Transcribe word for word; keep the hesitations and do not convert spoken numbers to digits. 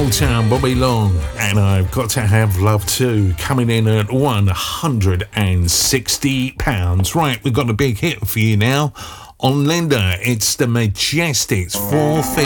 Old Town, Bobby Long, and I've Got to Have Love Too, coming in at one hundred sixty pounds. Right, we've got a big hit for you now. On Linda, it's the Majestics, Four Feet.